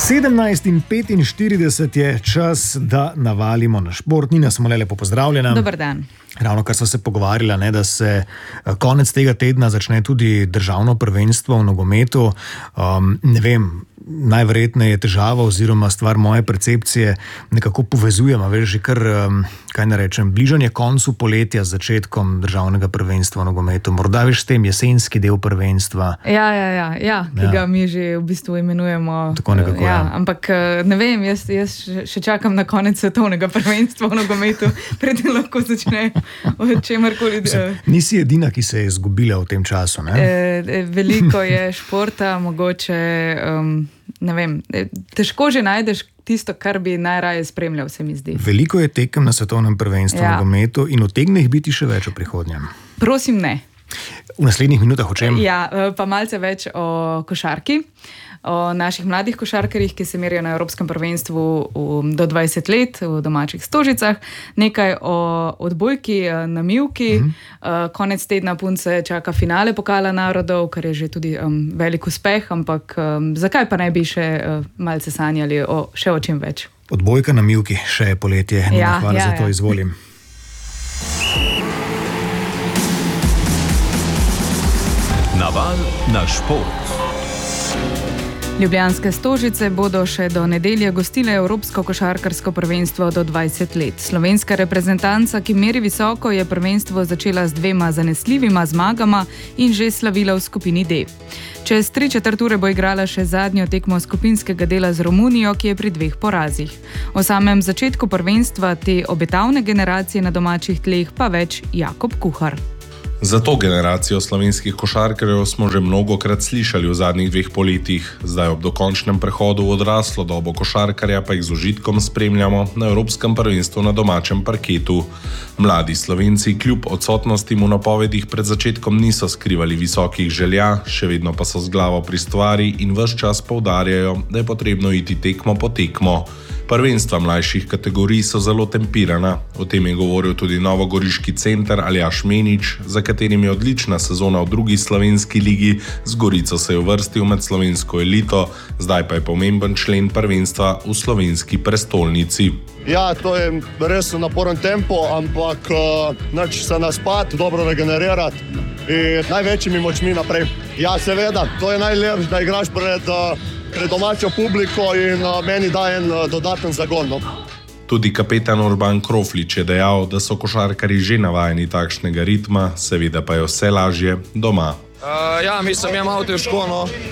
17:45 je čas, da navalimo na šport. Nina Smole, lepo pozdravljena. Dober dan. Ravno kar sva se pogovarjala, da se konec tega tedna začne tudi državno prvenstvo v nogometu. Ne vem, najverjetneje je težava oziroma stvar moje percepcije nekako povezujemo, veš, že kar, kaj ne rečem, bližanje koncu poletja z začetkom državnega prvenstva v nogometu. Morda veš s tem jesenski del prvenstva. Ja, ki ga mi že v bistvu imenujemo. Tako nekako, ja. Ampak ne vem, jaz še čakam na konec svetovnega prvenstva v nogometu, preden lahko začne o čemarkoli. Nisi edina, ki se je izgubila v tem času, ne? Veliko je športa, mogoče, ne vem, težko že najdeš tisto, kar bi najraje spremljal, se mi zdi. Veliko je tekem na svetovnem prvenstvu v nogometu in utegne jih biti še več v prihodnjem. Prosim, ne. V naslednjih minutah o čem? Ja, pa malce več o košarki, o naših mladih košarkarjih, ki se merijo na Evropskem prvenstvu do 20 let v domačih Stožicah, nekaj o odbojki na mivki, konec tedna punce čaka finale Pokala narodov, kar je že tudi velik uspeh, ampak zakaj pa ne bi še malce sanjali še o čem več? Odbojka na mivki, še je poletje. Hvala za to, izvolim. Naval na šport. Ljubljanske Stožice bodo še do nedelje gostile Evropsko košarkarsko prvenstvo do 20 let. Slovenska reprezentanca, ki meri visoko, je prvenstvo začela z 2 zanesljivima zmagama in že slavila v skupini D. Čez 3/4 ure bo igrala še zadnjo tekmo skupinskega dela z Romunijo, ki je pri 2 porazih. O samem začetku prvenstva te obetavne generacije na domačih tleh pa več Jakob Kuhar. Za to generacijo slovenskih košarkarjev smo že mnogokrat slišali v zadnjih 2 poletjih. Zdaj ob dokončnem prehodu v odraslo dobo košarkarja pa jih z užitkom spremljamo na Evropskem prvenstvu na domačem parketu. Mladi Slovenci kljub odsotnostim v napovedih pred začetkom niso skrivali visokih želja, še vedno pa so z glavo pri stvari in ves čas poudarjajo, da je potrebno iti tekmo po tekmo. Prvenstva mlajših kategorij so zelo tempirana. O tem je govoril tudi novogoriški center Aljaž Menič, za katerim je odlična sezona v drugi slovenski ligi, z Gorico se je uvrstil med slovensko elito, zdaj pa je pomemben člen prvenstva v slovenski prestolnici. Ja, to je res naporen tempo, ampak nič se naspati, dobro regenerirati in največjimi močmi naprej. Ja, seveda, to je najlepše, da igraš pred domačo publiko in meni daje en dodaten zagon. Tudi kapetan Urban Kroflič je dejal, da so košarkarji že navajeni takšnega ritma, seveda pa je vse lažje doma. Ja, mislim, je malo težko,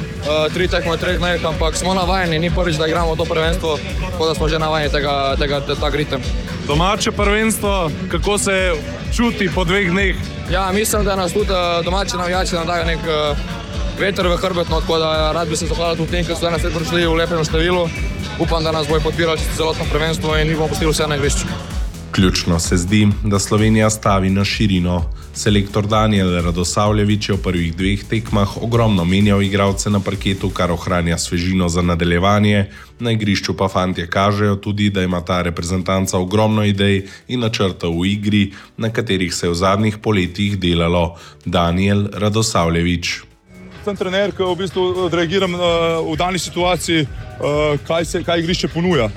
3 tekmo v 3 dneh, ampak smo navajeni, ni prvič, da igramo to prvenstvo, tako da smo že navajeni tega ritem. Domače prvenstvo, kako se čuti po 2 dneh? Ja, mislim, da nas tudi domači navijači nam dajo nek veter v hrbet, tako da rad bi se zahvalil tudi tem, ker so danes prišli v lepem številu. Upam, da nas bojo podpirali celotno prvenstvo in mi bomo pustili vse na igrišču. Ključno se zdi, da Slovenija stavi na širino. Selektor Danijel Radosavljević je v prvih 2 tekmah ogromno menjal igralce na parketu, kar ohranja svežino za nadaljevanje. Na igrišču pa fantje kažejo tudi, da ima ta reprezentanca ogromno idej in načrtov v igri, na katerih se je v zadnjih poletjih delalo. Danijel Radosavljević. Sem trener, ki v bistvu odreagiram v dani situaciji, kaj igrišče ponuja.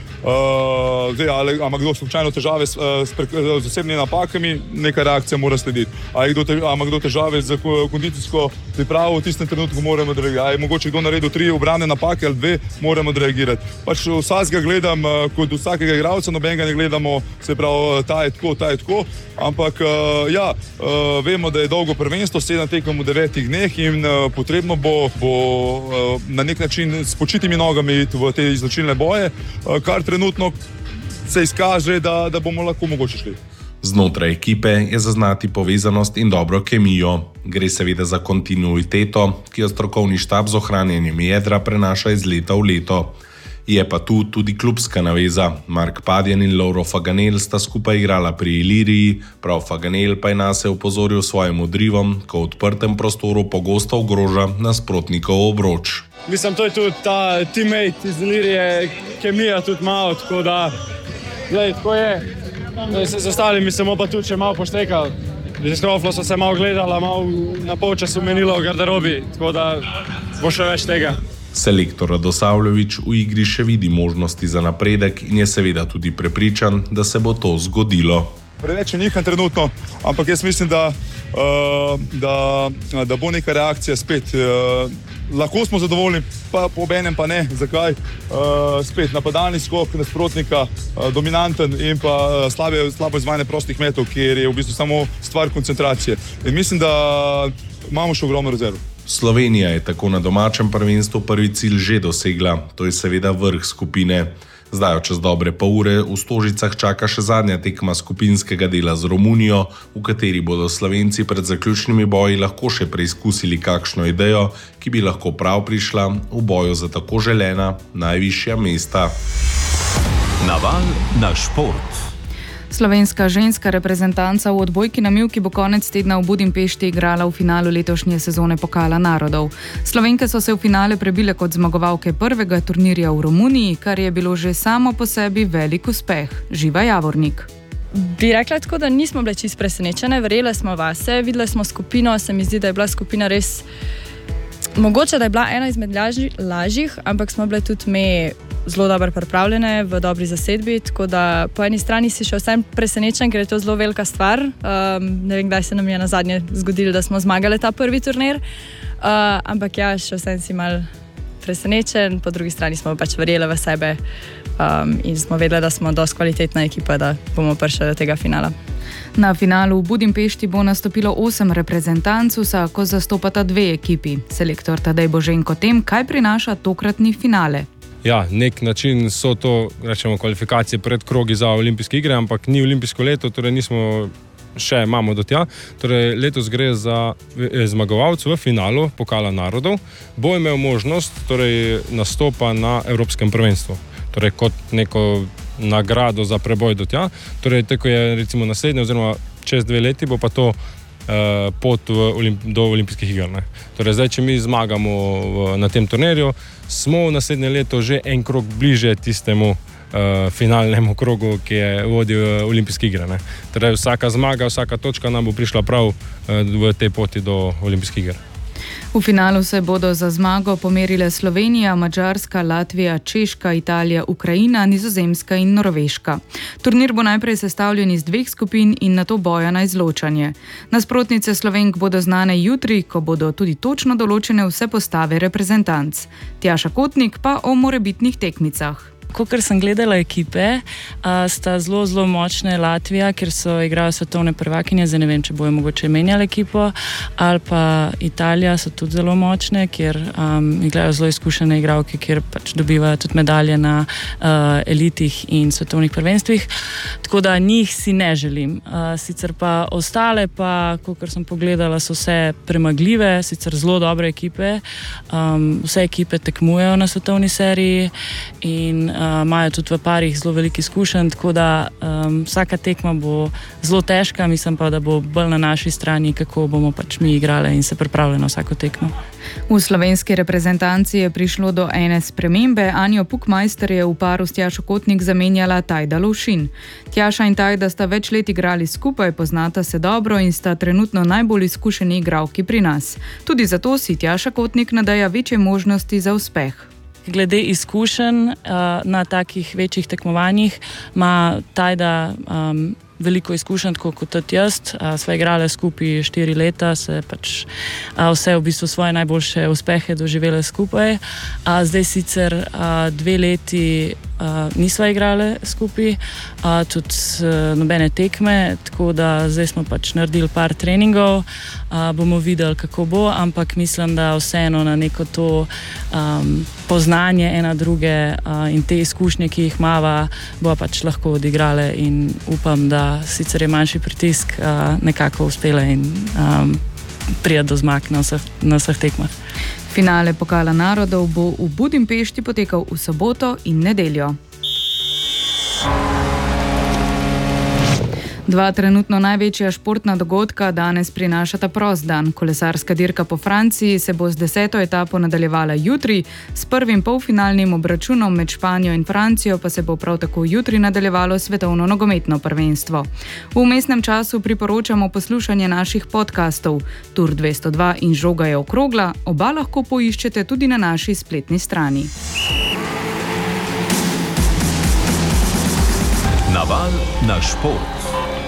Zdaj, ali ima kdo slučajno težave z osebnimi napakami, neka reakcija mora slediti. Ali ima kdo težave z kondicijsko pripravo, v tistem trenutku moramo odreagirati. Ali je mogoče kdo naredil 3 ubrane napake ali 2, moramo odreagirati. Pač vsakega gledam kot vsakega igralca, nobenega ne gledamo, se pravi, ta je tako, ampak ja, vemo, da je dolgo prvenstvo, 7 tekem v 9 dneh in potrebno bo na nek način s počitimi nogami iti v te izločilne boje, kar trenutno se izkaže, da bomo lahko mogoče šli. Znotraj ekipe je zaznati povezanost in dobro kemijo. Gre seveda za kontinuiteto, ki jo strokovni štab z ohranjanjem jedra prenaša iz leta v leto. Je pa tu tudi klubska naveza. Mark Padjan in Lovro Faganel sta skupaj igrala pri Iliriji, prav Faganel pa je nase upozoril svojim odrivom, ko v odprtem prostoru pogosto ogroža nasprotnikov obroč. Mislim, to je tudi ta teammate iz Ilirije, kemija tudi malo, tako da, glej, tako je. Z ostalimi se pa tudi še malo poštekali. Z Kroflo so se malo gledala, malo na polčasu menilo v garderobi, tako da bo še več tega. Selektor Radosavljević v igri še vidi možnosti za napredek in je seveda tudi prepričan, da se bo to zgodilo. Preveč je njiham trenutno, ampak jaz mislim, da bo neka reakcija spet. Lahko smo zadovoljni, pa obenem pa ne. Zakaj? Spet napadalni skok nasprotnika, dominanten in pa slabo izvajanje prostih metov, kjer je v bistvu samo stvar koncentracije. In mislim, da imamo še ogromno rezerv. Slovenija je tako na domačem prvenstvu prvi cilj že dosegla, to je seveda vrh skupine. Zdaj, čez dobre pol ure, v Stožicah čaka še zadnja tekma skupinskega dela z Romunijo, v kateri bodo Slovenci pred zaključnimi boji lahko še preizkusili kakšno idejo, ki bi lahko prav prišla v boju za tako želena najvišja mesta. Naval na šport. Slovenska ženska reprezentanca v odbojki na mivki bo konec tedna v Budimpešti igrala v finalu letošnje sezone Pokala narodov. Slovenke so se v finale prebile kot zmagovalke prvega turnirja v Romuniji, kar je bilo že samo po sebi velik uspeh. Živa Javornik. Bi rekla tako, da nismo bile čisto presenečene, verjele smo vase, videli smo skupino, se mi zdi, da je bila skupina res, mogoče, da je bila ena izmed lažjih, ampak smo bile tudi mi zelo dobro pripravljene, v dobri zasedbi, tako da po eni strani si še vsem presenečen, ker je to zelo velika stvar. Ne vem, kdaj se nam je nazadnje zgodilo, da smo zmagali ta prvi turnir, ampak ja, še vsem si mal presenečen, po drugi strani smo pač verjeli v sebe in smo vedeli, da smo dosti kvalitetna ekipa, da bomo prišli do tega finala. Na finalu v Budimpešti bo nastopilo 8 reprezentanc, vsako zastopata 2 ekipi. Selektor Tadej Boženko tem, kaj prinaša tokratni finale. Ja, nek način so to, rečemo, kvalifikacije pred krogi za olimpijske igre, ampak ni olimpijsko leto, torej imamo do tja. Torej, letos gre za zmagovalec v finalu Pokala narodov, bo imel možnost nastopa na Evropskem prvenstvu. Torej, kot neko nagrado za preboj do tja. Torej, tako je recimo naslednje, oziroma čez 2 leti bo pa to pot do olimpijskih iger. Torej, zdaj, če mi zmagamo na tem turnirju, smo v naslednje leto že en krog bliže tistemu finalnemu krogu, ki je vodil olimpijske igre. Torej, vsaka zmaga, vsaka točka nam bo prišla prav v tej poti do olimpijskih iger. V finalu se bodo za zmago pomerile Slovenija, Madžarska, Latvija, Češka, Italija, Ukrajina, Nizozemska in Norveška. Turnir bo najprej sestavljen iz 2 skupin in nato boja na izločanje. Nasprotnice Slovenk bodo znane jutri, ko bodo tudi točno določene vse postave reprezentanc. Tjaša Kotnik pa o morebitnih tekmicah. Kakor sem gledala ekipe, sta zelo, zelo močne Latvija, ker so igrali svetovne prvakinje, zdaj ne vem, če bojo mogoče menjali ekipo, ali pa Italija so tudi zelo močne, ker igrajo zelo izkušene igralke, kjer pač dobivajo tudi medalje na elitih in svetovnih prvenstvih. Tako da njih si ne želim. Sicer pa ostale, pa kakor sem pogledala, so vse premagljive, sicer zelo dobre ekipe. Vse ekipe tekmujejo na svetovni seriji in imajo tudi v parih zelo veliko izkušenj, tako da vsaka tekma bo zelo težka, mislim pa, da bo bolj na naši strani, kako bomo pač mi igrali in se pripravljali na vsako tekmo. V slovenski reprezentanci je prišlo do ene spremembe. Anjo Pukmajster je v paru s Tjašo Kotnik zamenjala Tajda Lovšin. Tjaša in Tajda sta več let igrali skupaj, poznata se dobro in sta trenutno najbolj izkušeni igralki pri nas. Tudi zato si Tjaša Kotnik nadaja večje možnosti za uspeh. Glede izkušenj na takih večjih tekmovanjih ima Tajda veliko izkušenj, kot tudi jaz. Sva igrala skupaj 4 leta, se pač vse v bistvu svoje najboljše uspehe doživele skupaj. Zdaj sicer 2 leti nisva igrale skupaj, tudi nobene tekme, tako da zdaj smo pač naredili par treningov, bomo videli, kako bo, ampak mislim, da vseeno na neko to poznanje ena druge in te izkušnje, ki jih imava, bo pač lahko odigrale in upam, da sicer je manjši pritisk nekako uspela in prija do zmag na vseh tekmah. Finale Pokala narodov bo v Budimpešti potekal v soboto in nedeljo. Dva trenutno največja športna dogodka danes prinašata prost dan. Kolesarska dirka po Franciji se bo z 10. etapo nadaljevala jutri, s prvim polfinalnim obračunom med Španijo in Francijo pa se bo prav tako jutri nadaljevalo svetovno nogometno prvenstvo. V vmesnem času priporočamo poslušanje naših podcastov. Tur 202 in Žoga je okrogla, oba lahko poiščete tudi na naši spletni strani. Naval na šport.